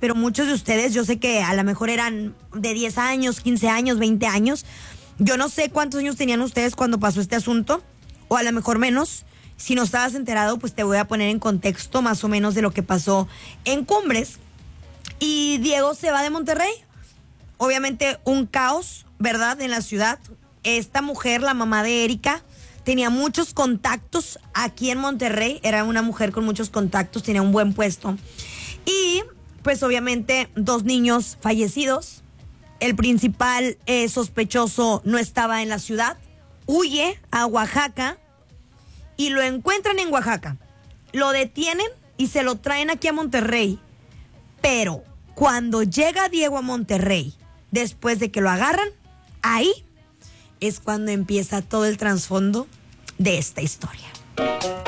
pero muchos de ustedes, yo sé que a lo mejor eran de 10 años, 15 años, 20 años. Yo no sé cuántos años tenían ustedes cuando pasó este asunto, o a lo mejor menos. Si no estabas enterado, pues te voy a poner en contexto más o menos de lo que pasó en Cumbres. Y Diego se va de Monterrey. Obviamente un caos, ¿verdad? En la ciudad. Esta mujer, la mamá de Erika, tenía muchos contactos aquí en Monterrey. Era una mujer con muchos contactos, tenía un buen puesto. Y pues obviamente 2 niños fallecidos. El principal sospechoso no estaba en la ciudad. Huye a Oaxaca y lo encuentran en Oaxaca. Lo detienen y se lo traen aquí a Monterrey. Pero cuando llega Diego a Monterrey, después de que lo agarran, ahí es cuando empieza todo el trasfondo de esta historia.